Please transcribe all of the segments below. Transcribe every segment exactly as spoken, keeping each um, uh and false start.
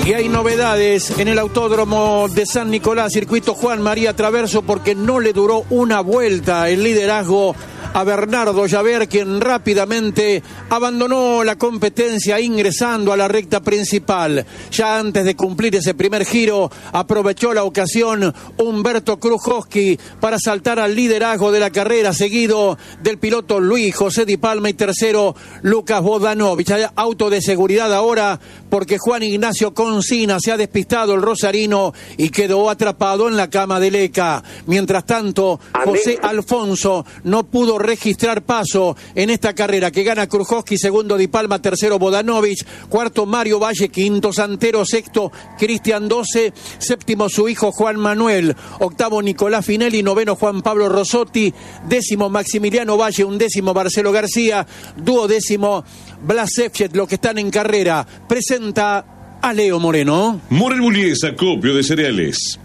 Y hay novedades en el Autódromo de San Nicolás, circuito Juan María Traverso, porque no le duró una vuelta el liderazgo a Bernardo Llaver, quien rápidamente abandonó la competencia ingresando a la recta principal. Ya antes de cumplir ese primer giro, aprovechó la ocasión Humberto Krujowski para saltar al liderazgo de la carrera, seguido del piloto Luis José Di Palma y tercero Lucas Bodanovich. Auto de seguridad ahora porque Juan Ignacio Concina se ha despistado, el rosarino, y quedó atrapado en la cama del E C A. Mientras tanto, José Alfonso no pudo registrar paso en esta carrera, que gana Krujowski, segundo Di Palma, tercero Bodanovich, cuarto Mario Valle, quinto Santero, sexto Cristian Doce, séptimo su hijo Juan Manuel, octavo Nicolás Finelli, noveno Juan Pablo Rosotti, décimo Maximiliano Valle, undécimo Marcelo García, duodécimo Blas Efchet. Los que están en carrera. Presenta a Leo Moreno. Morel Bullies, acopio de cereales.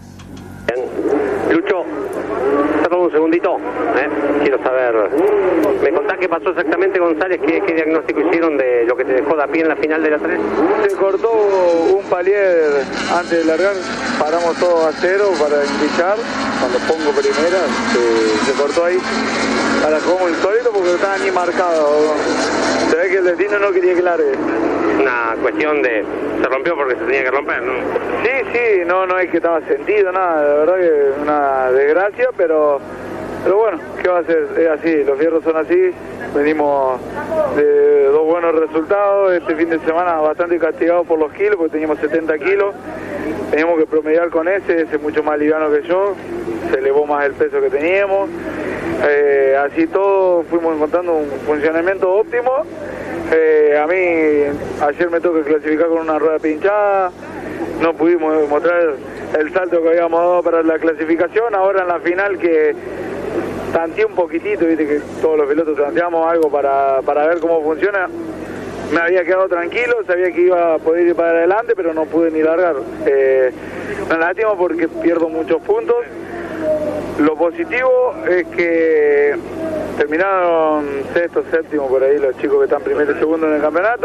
Lucho, un segundito, ¿eh? Quiero saber, ¿me contás qué pasó exactamente, González? ¿Qué, qué diagnóstico hicieron de lo que te dejó de a pie en la final de la tres? Se cortó un palier antes de largar, paramos todo a cero para indicar. Cuando pongo primera, se, se cortó ahí. Ahora como el solito porque estaba ni marcado. Se ve que el destino no quería que largue. Una cuestión de... se rompió porque se tenía que romper, ¿no? Sí, sí, no, no es que estaba sentido, nada, de verdad que es una desgracia, pero... Pero bueno, ¿qué va a hacer? Es así, los fierros son así, venimos de dos buenos resultados, este fin de semana bastante castigados por los kilos, porque teníamos setenta kilos, teníamos que promediar con ese, ese es mucho más liviano que yo, se elevó más el peso que teníamos, eh, así todo fuimos encontrando un funcionamiento óptimo. Eh, a mí ayer me toca clasificar con una rueda pinchada, no pudimos mostrar el salto que habíamos dado para la clasificación, ahora en la final que tanteé un poquitito, viste que todos los pilotos tanteamos algo para, para ver cómo funciona, me había quedado tranquilo, sabía que iba a poder ir para adelante, pero no pude ni largar. Eh, me lastimo porque pierdo muchos puntos. Lo positivo es que terminaron sexto, séptimo por ahí los chicos que están primero y segundo en el campeonato.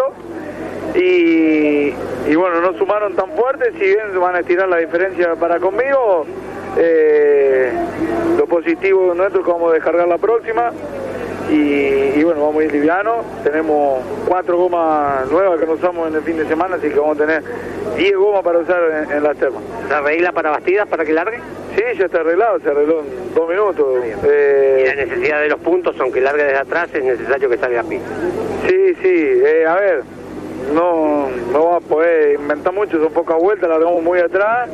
Y, y bueno, no sumaron tan fuerte, si bien van a estirar la diferencia para conmigo, eh, lo positivo nuestro es que vamos a descargar la próxima y, y bueno, vamos a ir liviano, tenemos cuatro gomas nuevas que no usamos en el fin de semana, así que vamos a tener diez gomas para usar en, en las termas. ¿Se arregla para Bastidas para que largue? Sí, ya está arreglado, se arregló en dos minutos. Eh, y la necesidad de los puntos, aunque largue desde atrás, es necesario que salga a pista. Sí, sí, eh, a ver, no, no vamos a poder inventar mucho, son pocas vueltas, largamos muy atrás.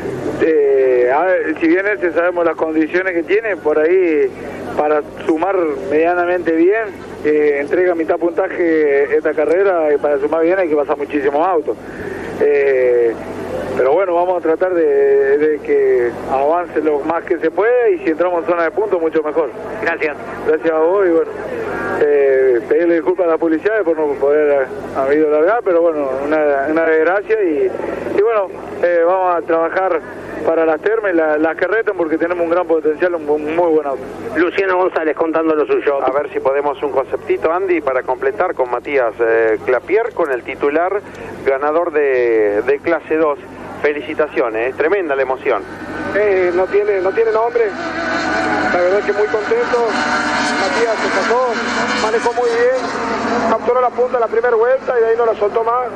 Eh, a ver, si bien este sabemos las condiciones que tiene, por ahí para sumar medianamente bien, eh, entrega mitad puntaje esta carrera, y para sumar bien hay que pasar muchísimos autos. Eh, pero bueno, vamos a tratar de, de que avance lo más que se puede y si entramos en zona de puntos mucho mejor. Gracias. Gracias a vos y bueno, eh, pedirle disculpas a la policía por no poder haber ido largar, pero bueno, una, una desgracia y, y bueno, eh, vamos a trabajar para las termas y la, las carretas porque tenemos un gran potencial, un, un muy buen auto. Luciano González contando lo suyo. A ver si podemos un conceptito, Andy, para completar con Matías eh, Clapier, con el titular ganador de, de clase dos. Felicitaciones, es tremenda la emoción. Eh, no tiene no tiene nombre, la verdad es que muy contento. Matías se pasó, manejó muy bien, capturó la punta en la primera vuelta y de ahí no la soltó más,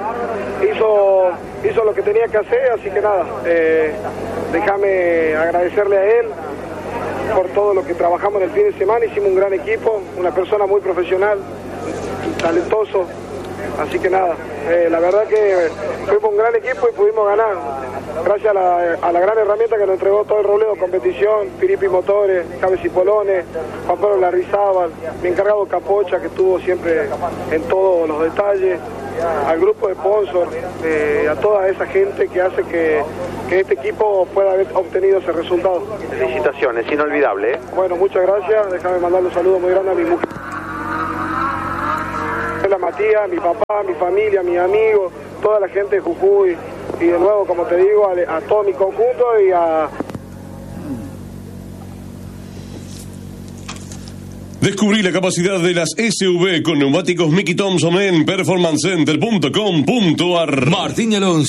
hizo, hizo lo que tenía que hacer, así que nada, eh, déjame agradecerle a él por todo lo que trabajamos en el fin de semana, hicimos un gran equipo, una persona muy profesional, talentoso. Así que nada, eh, la verdad que fuimos un gran equipo y pudimos ganar. Gracias a la, a la gran herramienta que nos entregó todo el Robledo Competición, Piripi Motores, Cabez y Polones, Juan Pablo Larrizábal, mi encargado Capocha que estuvo siempre en todos los detalles, al grupo de sponsor, eh, a toda esa gente que hace que, que este equipo pueda haber obtenido ese resultado. Felicitaciones, inolvidable, ¿eh? Bueno, muchas gracias, déjame mandarle un saludo muy grande a mi mujer. A Matías, mi papá, mi familia, mis amigos, toda la gente de Jujuy y de nuevo, como te digo, a, a todo mi conjunto y a... Descubrí la capacidad de las S U V con neumáticos Mickey Thompson en performance center punto com punto ar. Martín Alonso.